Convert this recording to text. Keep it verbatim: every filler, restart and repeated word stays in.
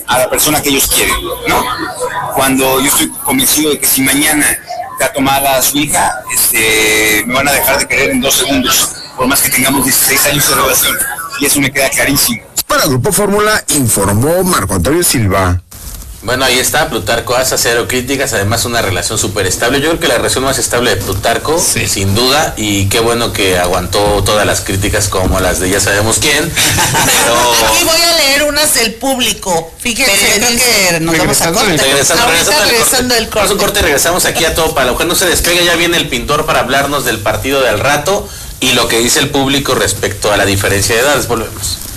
a la persona que ellos quieren, ¿no? Cuando yo estoy convencido de que si mañana está tomada su hija, este, me van a dejar de querer en dos segundos, por más que tengamos dieciséis años de relación, y eso me queda clarísimo. Para Grupo Fórmula informó Marco Antonio Silva. Bueno, ahí está, Plutarco hace cero críticas, además una relación súper estable. Yo creo que la relación más estable de Plutarco, sí, sin duda, y qué bueno que aguantó todas las críticas como las de ya sabemos quién. Pero aquí voy a leer unas del público. Fíjense, que nos vamos a corte. Regresando, regresando, regresando del corte. Vamos a un corte y regresamos aquí a Todo para la Mujer. No se despegue, ya viene el pintor para hablarnos del partido del rato y lo que dice el público respecto a la diferencia de edades. Volvemos.